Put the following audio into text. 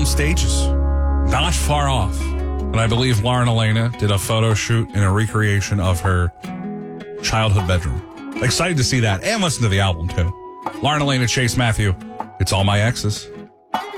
film stages. Not far off. And I believe Lauren Elena did a photo shoot in a recreation of her childhood bedroom. Excited to see that and listen to the album, too. Lauren Elena, Chase Matthew. It's All My Exes.